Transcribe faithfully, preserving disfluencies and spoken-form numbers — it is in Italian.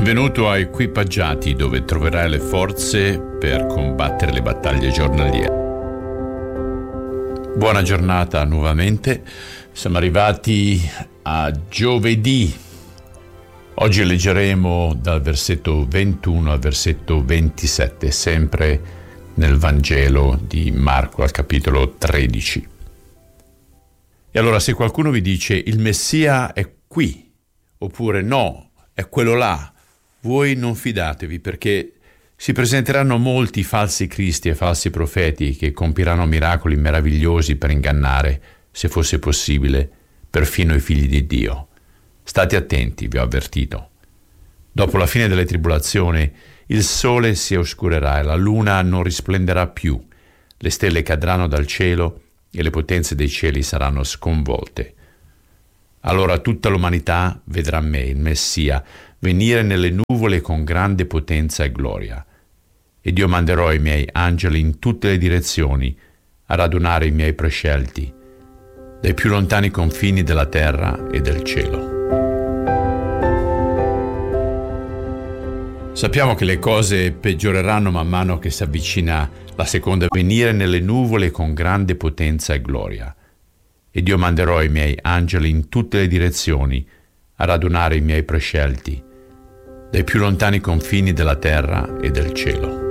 Benvenuto a Equipaggiati, dove troverai le forze per combattere le battaglie giornaliere. Buona giornata nuovamente. Siamo arrivati a giovedì. Oggi leggeremo dal versetto ventuno al versetto ventisette, sempre nel Vangelo di Marco, al capitolo tredici. E allora, se qualcuno vi dice il Messia è qui, oppure no, è quello là, voi non fidatevi, perché si presenteranno molti falsi cristi e falsi profeti che compiranno miracoli meravigliosi per ingannare, se fosse possibile, perfino i figli di Dio. State attenti, vi ho avvertito. Dopo la fine delle tribolazioni, il sole si oscurerà e la luna non risplenderà più, le stelle cadranno dal cielo e le potenze dei cieli saranno sconvolte. Allora tutta l'umanità vedrà me, il Messia, venire nelle nuvole con grande potenza e gloria. Ed io manderò i miei angeli in tutte le direzioni a radunare i miei prescelti dai più lontani confini della terra e del cielo. Sappiamo che le cose peggioreranno man mano che si avvicina la seconda venire nelle nuvole con grande potenza e gloria. Ed io manderò i miei angeli in tutte le direzioni a radunare i miei prescelti dai più lontani confini della terra e del cielo.